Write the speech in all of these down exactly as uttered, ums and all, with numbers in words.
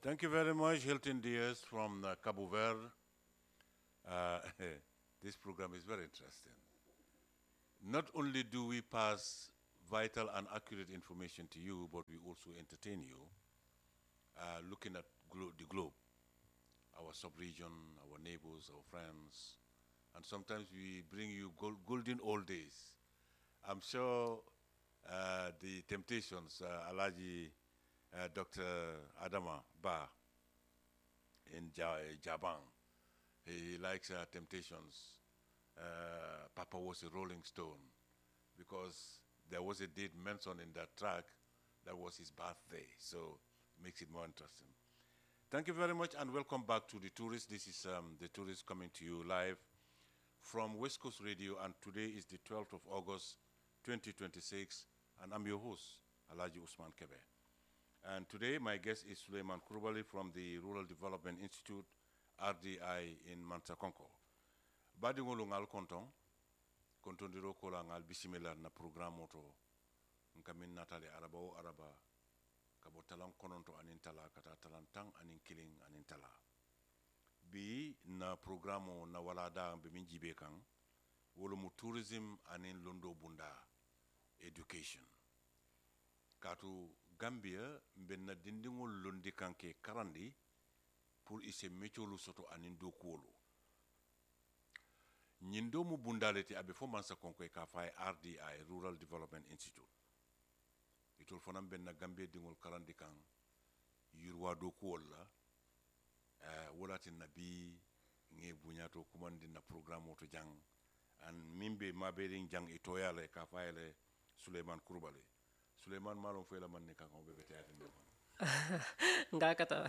Thank you very much, Hilton Diaz from uh, Cabo Verde. Uh, this program is very interesting. Not only do we pass vital and accurate information to you, but we also entertain you, uh, looking at glo the globe, our sub-region, our neighbors, our friends, and sometimes we bring you gold golden old days. I'm sure uh, the Temptations, uh, Alaji uh, Doctor Adama Ba in ja Jabang, he likes uh, Temptations. Uh, Papa was a Rolling Stone because there was a date mentioned in that track that was his birthday, so it makes it more interesting. Thank you very much and welcome back to The Tourist. This is um, The Tourist coming to you live from West Coast Radio, and today is the twelfth of August, twenty twenty-six, and I'm your host, Alaji Usman Kebe. And today my guest is Suleiman Kurubali from the Rural Development Institute, R D I in Mansakonko. Badi ngolu ngal konton, konton diro kola ngal bisimila na program oto, nkamin natale araba o araba, kabo talang kononto anin tala, kata talang tang anin kiling anin tala. Bi na programo na walada mbe min jibe kan, wolo mu tourism anin londo bunda education. Katu Gambia mbe na dindingol londi kanke karandi pour ise mecholu soto anin do kuolo. Nyindo mu bundaleti abe fo mansa konkoy ka fay R D I Rural Development Institute. Itol fonam ben na Gambia dingol karandi kan yurwa do kuola uh, wolati nabi nge bunyato kumandi na program oto jang an mimbe mabering jang itoyale ka fayale Suleiman Kurubali. Suleiman malon fela man ne kan ko bebe tayati Nga kata.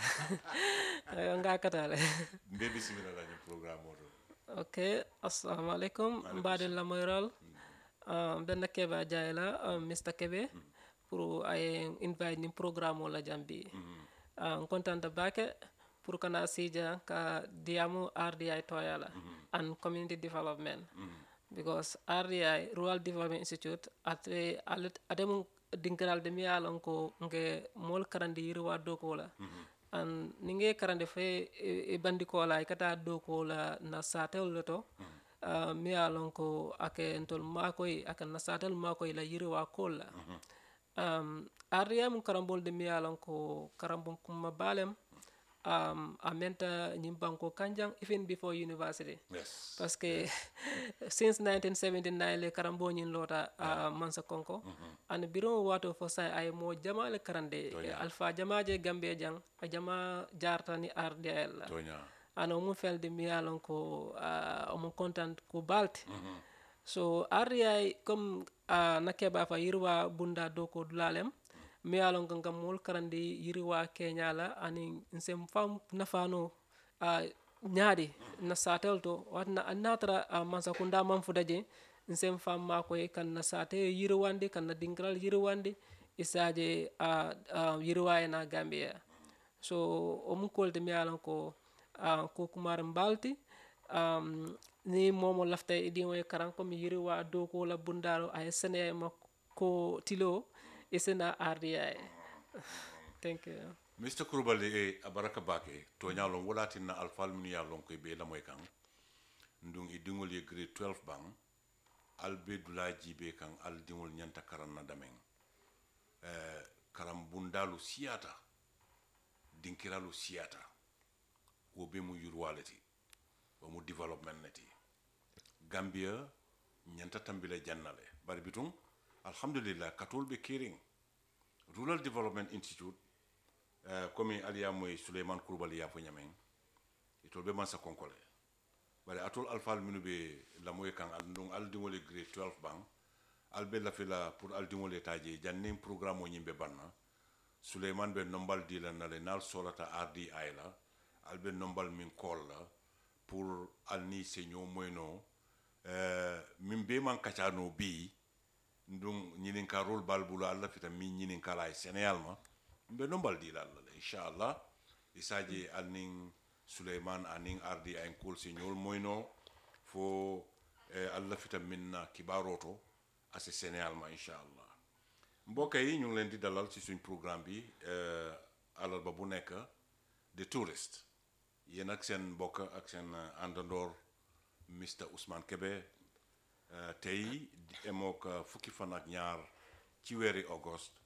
Nga kata le. Mbe bisimila la ni program oto. Okay, assalamu alaikum. Mbade la moral. Um, ben Keba Jaila, um, mister Kebe, pour ay invite ni programme la jambi. Um, content bake pour kana sija ka diamu R D I toyala and community development. Because R D I Rural Development Institute at ademu dinkiral de mi alon ko nge mol karandi yirwa doko la. And ninge karande fe e bandi ko la kata doko la na satel loto. Uh, mi alon ko ake entol makoy ake na satel makoy la yirwa kola. Um, Aria mun karambol de mi alon ko karambon kuma balem um, amenta nyimbanko kanjang even before university. Yes. Parce que since nineteen seventy-nine le karambo nyin lota uh, mansa konko and biro wato fo sai ay mo jama le karande Tonya. alpha jama je gambe jang a jama jarta ni R D L la Tonya. ano mu felde mi alon ko uh, o mo content ko balti so R D I comme uh, nakeba fa yirwa bunda doko dulalem mi alon ko ngam mol karandi yirwa Kenya la ani nsem fam nafano uh, nyaadi na satel to watna anatra uh, mansakunda man fudaje nsem fam makoy kan na sate yirwande kan na dingral yirwande isaje uh, uh, yirwa na Gambia so o mu kolte mi alon ko uh, ko kumar mbalti um, ni momo lafta idi moy karan ko mi yirwa do ko la bundaro ay sene ma ko tilo isena R D I thank you mister Kurubali e abaraka bake to nyalon wolati na alfal minu yalon ko be la moy kan ndung i dingol ye grade twelve bang albe dulaji be kan al dingol nyanta karan na damen eh karam bundalu siata dinkiralu siata wo be mu yurwalati wo mu development neti Gambia nyanta tambile jannale bari bitum alhamdulillah katol be kering Rural Development Institute uh, comme aliya moy Suleiman Kurubali ya fo nyamen itol be man sa konkole bari atol alfal minu be la moy kan andung aldingole grade twelve bang albe la fila pour aldingole taje jannim programme o nyimbe banna Suleiman be nombal di la na le nal solata R D I la albe nombal min call la pour alni senyo moyno euh min man kachano bi ndung ñinin ka rol balbulu alla fita mi ñinin kala ay sénégal ma mbe nombal di la inshallah isaji alning Suleiman aning ardi ay kul signol moyno fo eh, alla fita minna kibaroto ase sénégal ma inshallah mbokay ñu ngi leen di dalal ci suñ programme bi euh alal ba bu nekk the tourist yéen ak seen mbokk ak seen àndandoor mister Ousmane Kebe tey emook fukki fan ak ñaar ci weeri August